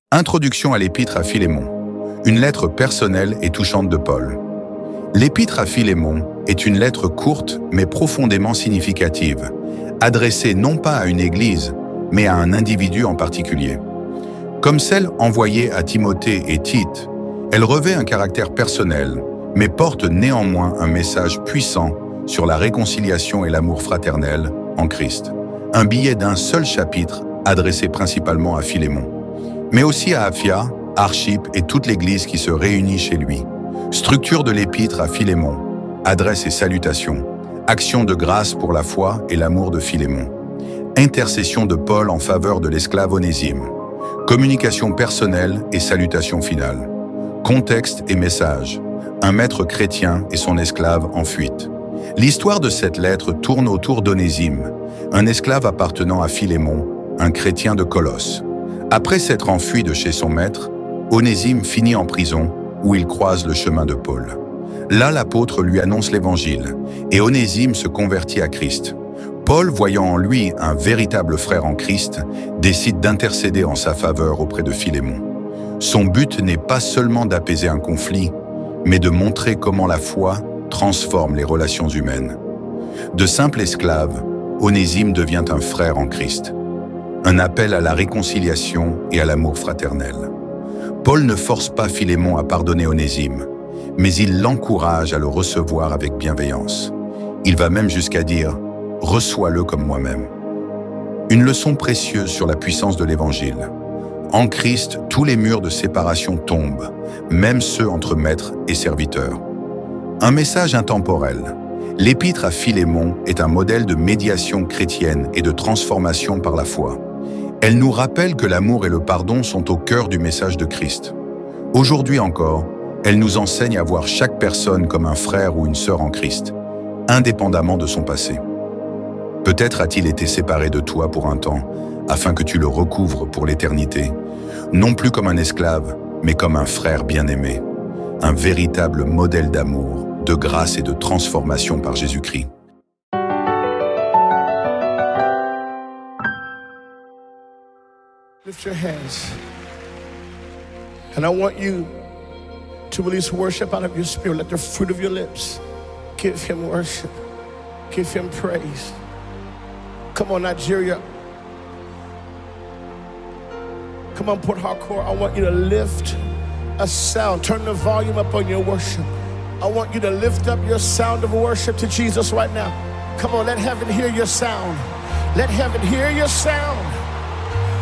Introduction à l'épître à Philémon. Une lettre personnelle et touchante de Paul. L'épître à Philémon est une lettre courte mais profondément significative, adressée non pas à une église, mais à un individu en particulier. Comme celle envoyée à Timothée et Tite, elle revêt un caractère personnel, mais porte néanmoins un message puissant sur la réconciliation et l'amour fraternel en Christ. Un billet d'un seul chapitre adressé principalement à Philémon, mais aussi à Aphia, Archippe et toute l'Église qui se réunit chez lui. Structure de l'épître à Philémon, adresse et salutations, action de grâce pour la foi et l'amour de Philémon. Intercession de Paul en faveur de l'esclave Onésime. Communication personnelle et salutation finale. Contexte et message. Un maître chrétien et son esclave en fuite. L'histoire de cette lettre tourne autour d'Onésime, un esclave appartenant à Philémon, un chrétien de Colosse. Après s'être enfui de chez son maître, Onésime finit en prison où il croise le chemin de Paul. Là, l'apôtre lui annonce l'évangile et Onésime se convertit à Christ. Paul, voyant en lui un véritable frère en Christ, décide d'intercéder en sa faveur auprès de Philémon. Son but n'est pas seulement d'apaiser un conflit, mais de montrer comment la foi transforme les relations humaines. De simple esclave, Onésime devient un frère en Christ. Un appel à la réconciliation et à l'amour fraternel. Paul ne force pas Philémon à pardonner Onésime, mais il l'encourage à le recevoir avec bienveillance. Il va même jusqu'à dire « Reçois-le comme moi-même ». Une leçon précieuse sur la puissance de l'Évangile. En Christ, tous les murs de séparation tombent, même ceux entre maître et serviteur. Un message intemporel. L'épître à Philémon est un modèle de médiation chrétienne et de transformation par la foi. Elle nous rappelle que l'amour et le pardon sont au cœur du message de Christ. Aujourd'hui encore, elle nous enseigne à voir chaque personne comme un frère ou une sœur en Christ, indépendamment de son passé. Peut-être a-t-il été séparé de toi pour un temps, afin que tu le recouvres pour l'éternité, non plus comme un esclave, mais comme un frère bien-aimé, un véritable modèle d'amour, de grâce et de transformation par Jésus-Christ. Lift your hands. And I want you to release worship out of your spirit. Let the fruit of your lips give him worship. Give him praise. Come on, Nigeria. Come on, Port Harcourt. I want you to lift a sound. Turn the volume up on your worship. I want you to lift up your sound of worship to Jesus right now. Come on, let heaven hear your sound. Let heaven hear your sound.